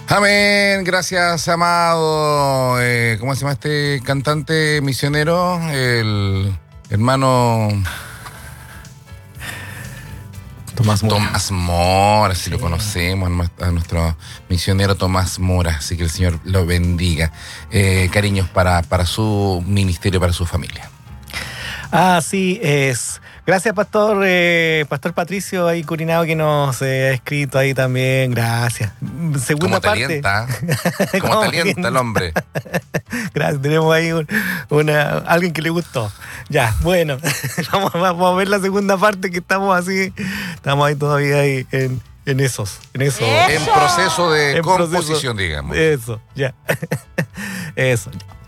Amén, gracias, amado. ¿Cómo se llama este cantante misionero? El hermano Tomás Mora, si lo conocemos, a nuestro misionero Tomás Mora, así que el Señor lo bendiga. Cariños para su ministerio, para su familia. Así es. Gracias, Pastor Patricio ahí Curinao, que nos ha escrito ahí también. Gracias. Segunda parte. ¿Cómo te alienta el hombre? Gracias, tenemos ahí alguien que le gustó. Ya, bueno, vamos a ver la segunda parte, que estamos ahí todavía ahí en esos. En proceso de composición, digamos. Eso, ya. Eso.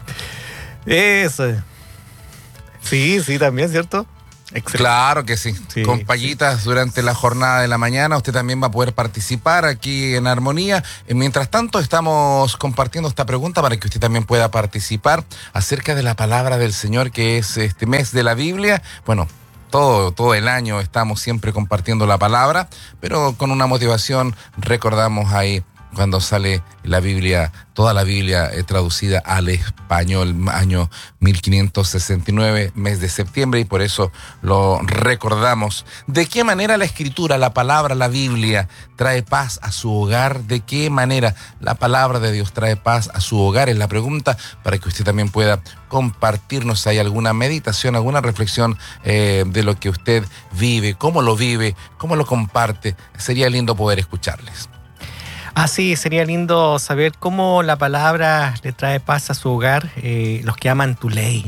Sí, también, ¿cierto? Excelente. Claro que sí. Con payitas durante la jornada de la mañana usted también va a poder participar aquí en Armonía. Mientras tanto estamos compartiendo esta pregunta para que usted también pueda participar acerca de la palabra del Señor, que es este mes de la Biblia. Bueno, todo el año estamos siempre compartiendo la palabra, pero con una motivación. Recordamos ahí cuando sale la Biblia, toda la Biblia traducida al español, año 1569, mes de septiembre, y por eso lo recordamos. ¿De qué manera la Escritura, la palabra, la Biblia, trae paz a su hogar? ¿De qué manera la palabra de Dios trae paz a su hogar? Es la pregunta para que usted también pueda compartirnos ahí alguna meditación, alguna reflexión de lo que usted vive, cómo lo comparte. Sería lindo poder escucharles. Sí, sería lindo saber cómo la palabra le trae paz a su hogar, los que aman tu ley.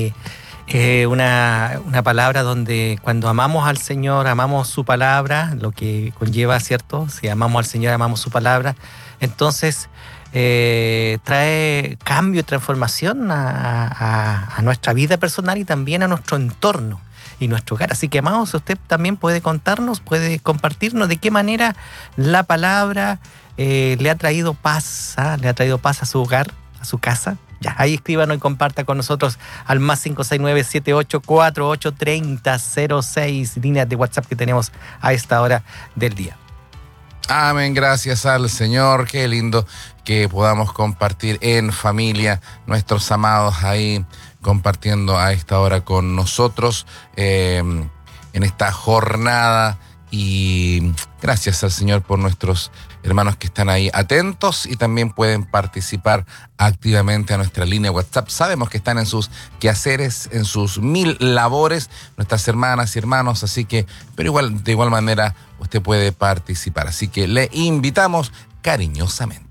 Una palabra donde cuando amamos al Señor, amamos su palabra, lo que conlleva, ¿cierto? Si amamos al Señor, amamos su palabra, entonces trae cambio y transformación a nuestra vida personal y también a nuestro entorno y nuestro hogar. Así que, amados, usted también puede contarnos, puede compartirnos de qué manera la palabra le ha traído paz, le ha traído paz a su hogar, a su casa. Ya, ahí escríbanos y comparta con nosotros al más 569-7848-3006, líneas de WhatsApp que tenemos a esta hora del día. Amén, gracias al Señor. Qué lindo que podamos compartir en familia, nuestros amados ahí compartiendo a esta hora con nosotros en esta jornada. Y gracias al Señor por nuestros hermanos que están ahí atentos y también pueden participar activamente a nuestra línea WhatsApp. Sabemos que están en sus quehaceres, en sus mil labores, nuestras hermanas y hermanos, así que, pero de igual manera usted puede participar. Así que le invitamos cariñosamente.